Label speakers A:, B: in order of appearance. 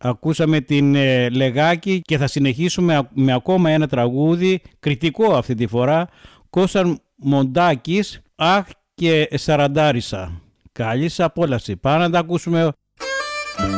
A: Ακούσαμε την Λεγάκη και θα συνεχίσουμε με ακόμα ένα τραγούδι, κριτικό αυτή τη φορά, Κώστας Μοντάκης, «Αχ και Σαραντάρισα». Καλή σας απόλαυση. Πάμε να τα ακούσουμε